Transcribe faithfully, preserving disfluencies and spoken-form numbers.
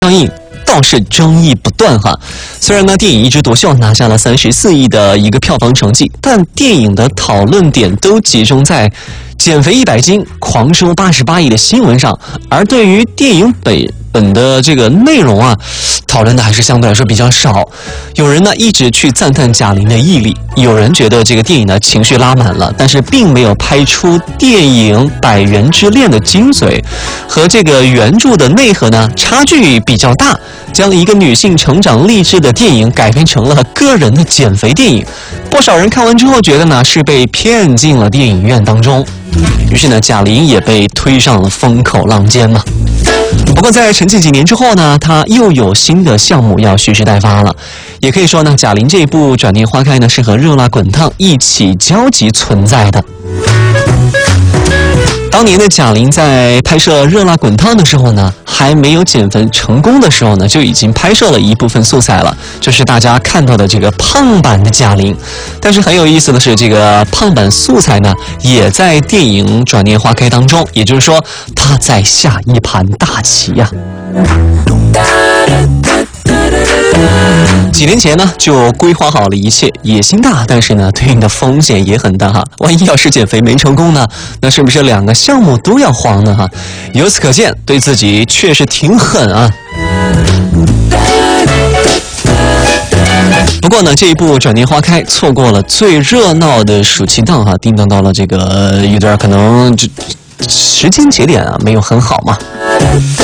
上映倒是争议不断哈。虽然呢，电影一枝独秀，拿下了三十四亿的一个票房成绩，但电影的讨论点都集中在减肥一百斤、狂收八十八亿的新闻上，而对于电影本本的这个内容啊，讨论的还是相对来说比较少。有人呢一直去赞叹贾玲的毅力，有人觉得这个电影呢情绪拉满了，但是并没有拍出电影《百元之恋》的精髓，和这个原著的内核呢差距比较大，将一个女性成长励志的电影改编成了个人的减肥电影。不少人看完之后觉得呢是被骗进了电影院当中，于是呢贾玲也被推上了风口浪尖嘛。不过在沉寂几年之后呢，她又有新的项目要蓄势待发了。也可以说呢，贾玲这一部《转念花开》呢是和《热辣滚烫》一起交集存在的。当年的贾玲在拍摄《热辣滚烫》的时候呢，还没有减肥成功的时候呢，就已经拍摄了一部分素材了，就是大家看到的这个胖版的贾玲。但是很有意思的是，这个胖版素材呢，也在电影《转念花开》当中，也就是说，她在下一盘大棋呀、几年前呢，就规划好了一切，野心大，但是呢，对应的风险也很大哈。万一要是减肥没成功呢，那是不是两个项目都要黄呢哈？由此可见，对自己确实挺狠啊。不过呢，这一部《转念花开》错过了最热闹的暑期档哈，叮当到了这个有点可能这时间节点啊没有很好嘛。